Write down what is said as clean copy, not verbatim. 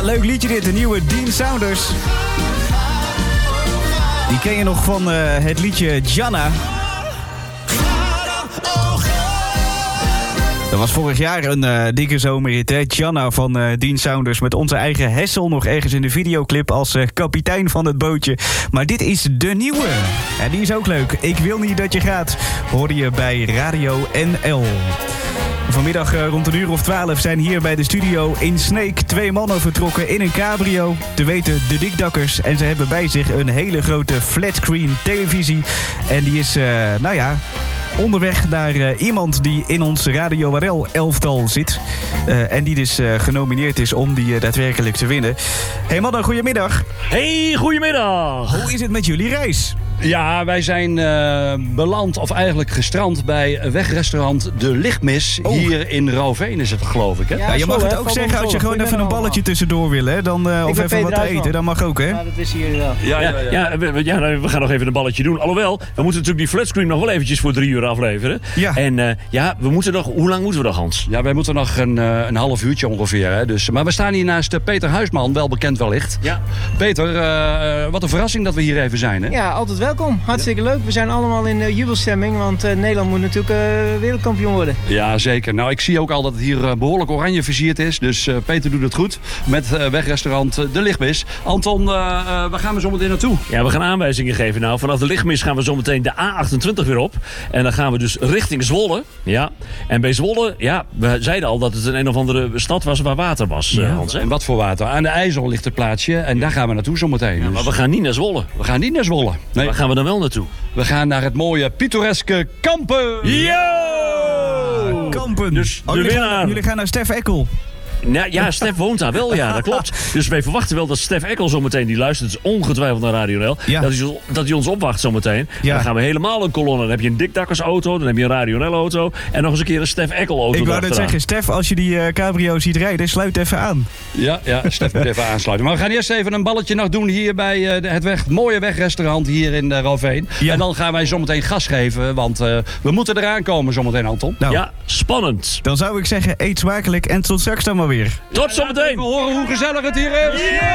Ja, leuk liedje dit. De nieuwe Dean Saunders. Die ken je nog van het liedje Gianna. Dat was vorig jaar een dikke zomerhit, hè? Gianna van Dean Saunders met onze eigen Hessel nog ergens in de videoclip als kapitein van het bootje. Maar dit is de nieuwe. En die is ook leuk. Ik wil niet dat je gaat, hoorde je bij Radio NL. Vanmiddag rond een uur of 12 zijn hier bij de studio in Sneek 2 mannen vertrokken in een cabrio. Te weten de Dikdakkers. En ze hebben bij zich een hele grote flatscreen televisie. En die is, onderweg naar iemand die in ons Radio RL elftal zit. En die dus genomineerd is om die daadwerkelijk te winnen. Hey mannen, goedemiddag. Hey, goedemiddag. Hoe is het met jullie reis? Ja, wij zijn beland, of eigenlijk gestrand bij wegrestaurant De Lichtmis. Oh. Hier in Roveen is het, geloof ik, hè? Ja, je mag het ook zeggen als je gewoon even een balletje tussendoor wil, hè? Dan, of even wat eten, dat mag ook, hè? Ja, dat is hier wel. We gaan nog even een balletje doen. Alhoewel, we moeten natuurlijk die flatscreen nog wel eventjes voor 3 uur afleveren. Ja. En we moeten nog... Hoe lang moeten we nog, Hans? Ja, wij moeten nog een half uurtje ongeveer, hè? Dus, maar we staan hier naast Peter Huisman, wel bekend wellicht. Ja. Peter, wat een verrassing dat we hier even zijn, hè? Ja, altijd welkom. Hartstikke leuk. We zijn allemaal in jubelstemming, want Nederland moet natuurlijk wereldkampioen worden. Ja, zeker. Nou, ik zie ook al dat het hier behoorlijk oranje versierd is. Dus Peter doet het goed met wegrestaurant De Lichtmis. Anton, waar gaan we zo meteen naartoe? Ja, we gaan aanwijzingen geven. Nou, vanaf De Lichtmis gaan we zo meteen de A28 weer op. En dan gaan we dus richting Zwolle. Ja. En bij Zwolle, ja, we zeiden al dat het een of andere stad was waar water was, Hans. Hè? En wat voor water? Aan de IJssel ligt het plaatsje. En daar gaan we naartoe zo meteen. Ja, maar we gaan niet naar Zwolle. We gaan niet naar Zwolle. Nee. Waar gaan we dan wel naartoe? We gaan naar het mooie, pittoreske Kampen. Yo! Kampen. Dus de jullie winnaar. jullie gaan naar Stef Eckel. Nou, ja, Stef woont daar wel, ja, dat klopt. Dus wij verwachten wel dat Stef Eckel zometeen, die luistert ongetwijfeld naar Radio NL, Ja. dat hij ons opwacht zometeen. Ja. Dan gaan we helemaal een kolonne. Dan heb je een Dikdakkersauto, dan heb je een Radio NL auto en nog eens een keer een Stef Eckel auto. Ik wou net zeggen, Stef, als je die cabrio ziet rijden, sluit even aan. Ja, Stef moet even aansluiten. Maar we gaan eerst even een balletje nog doen hier bij het mooie wegrestaurant hier in Roveen. Ja. En dan gaan wij zometeen gas geven, want we moeten eraan komen zometeen, Anton. Nou, Ja, spannend. dan zou ik zeggen, eet smakelijk en tot straks dan maar weer. Tot zometeen. We horen hoe gezellig het hier is.